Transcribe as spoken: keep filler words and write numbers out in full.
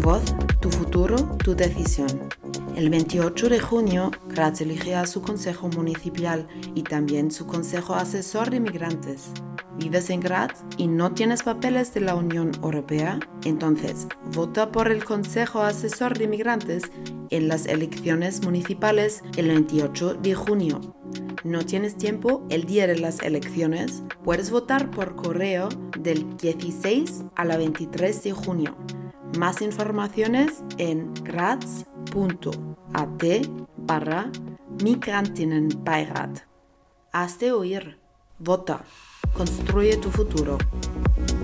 Voz, tu futuro, tu decisión. El veintiocho de junio, Graz elige a su Consejo Municipal y también su Consejo Asesor de Migrantes. ¿Vives en Graz y no tienes papeles de la Unión Europea? Entonces, vota por el Consejo Asesor de Migrantes en las elecciones municipales el veintiocho de junio. ¿No tienes tiempo el día de las elecciones? Puedes votar por correo del dieciséis al veintitrés de junio. Más informaciones en graz punto a t barra Migrantinnenbeirat. Hazte oír. Vota. Construye tu futuro.